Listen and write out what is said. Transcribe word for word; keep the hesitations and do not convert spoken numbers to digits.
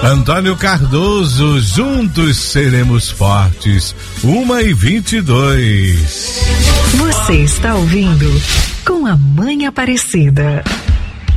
Antônio Cardoso, juntos seremos fortes. Uma e vinte e dois. Você está ouvindo Com a Mãe Aparecida.